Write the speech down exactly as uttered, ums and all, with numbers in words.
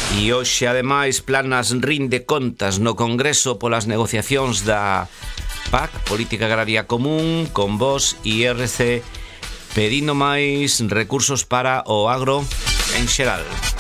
E hoxe, ademais, Planas rinde contas no Congreso polas negociacións da P A C, Política Agraria Común, con Vox e I R C, pedindo máis recursos para o agro en xeral.